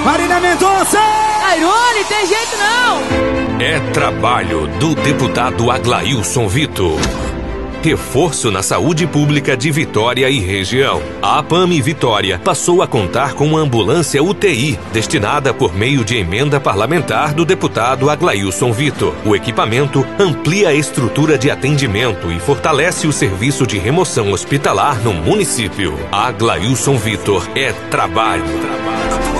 Marília Mendonça! Airone, tem jeito não! É trabalho do deputado Aglailson Vitor. Reforço na saúde pública de Vitória e região. A APAME Vitória passou a contar com uma ambulância UTI, destinada por meio de emenda parlamentar do deputado Aglailson Vitor. O equipamento amplia a estrutura de atendimento e fortalece o serviço de remoção hospitalar no município. Aglailson Vitor é trabalho.